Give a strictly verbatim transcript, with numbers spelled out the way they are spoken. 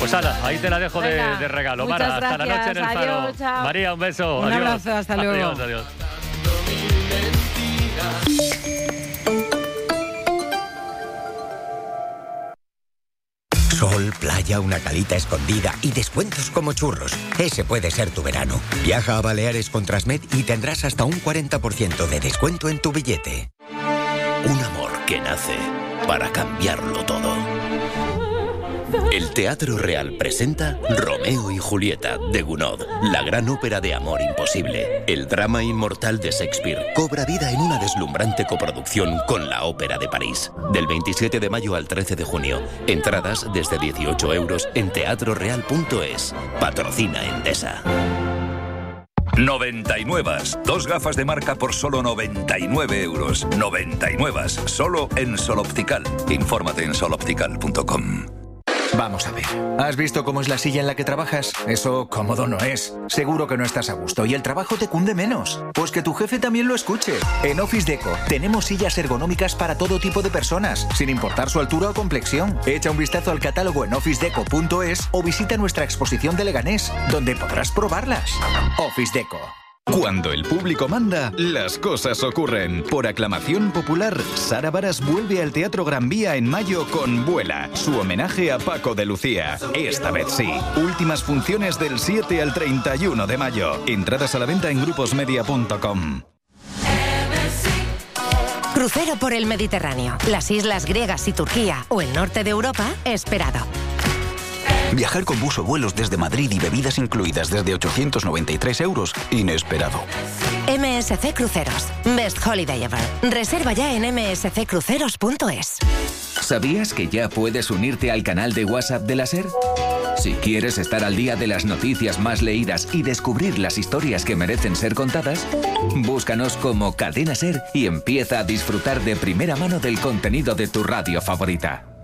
Pues ala, ahí te la dejo de, de regalo. Muchas Mara, hasta gracias. la noche en el Adiós, Faro. chao. María, un beso. Un adiós. abrazo, hasta luego. Adiós, adiós. Sol, playa, una calita escondida y descuentos como churros. Ese puede ser tu verano. Viaja a Baleares con Transmed y tendrás hasta un cuarenta por ciento de descuento en tu billete. Un amor que nace para cambiarlo todo. El Teatro Real presenta Romeo y Julieta, de Gounod, la gran ópera de amor imposible. El drama inmortal de Shakespeare cobra vida en una deslumbrante coproducción con la Ópera de París. Del veintisiete de mayo al trece de junio. Entradas desde dieciocho euros en teatro real punto es. Patrocina Endesa. noventa y nueve. Dos gafas de marca por solo noventa y nueve euros. noventa y nueve. Solo en Sol Optical. Infórmate en sol optical punto com. Vamos a ver. ¿Has visto cómo es la silla en la que trabajas? Eso cómodo no es. Seguro que no estás a gusto y el trabajo te cunde menos. Pues que tu jefe también lo escuche. En Office Deco tenemos sillas ergonómicas para todo tipo de personas, sin importar su altura o complexión. Echa un vistazo al catálogo en office deco punto es o visita nuestra exposición de Leganés, donde podrás probarlas. Office Deco. Cuando el público manda, las cosas ocurren. Por aclamación popular, Sara Varas vuelve al Teatro Gran Vía en mayo con Vuela, su homenaje a Paco de Lucía. Esta vez sí. Últimas funciones del siete al treinta y uno de mayo. Entradas a la venta en grupos media punto com. Crucero por el Mediterráneo, las islas griegas y Turquía o el norte de Europa, esperado. Viajar con bus o vuelos desde Madrid y bebidas incluidas desde ochocientos noventa y tres euros, inesperado. M S C Cruceros. Best Holiday Ever. Reserva ya en eme ese ce cruceros punto es. ¿Sabías que ya puedes unirte al canal de WhatsApp de la SER? Si quieres estar al día de las noticias más leídas y descubrir las historias que merecen ser contadas, búscanos como Cadena SER y empieza a disfrutar de primera mano del contenido de tu radio favorita.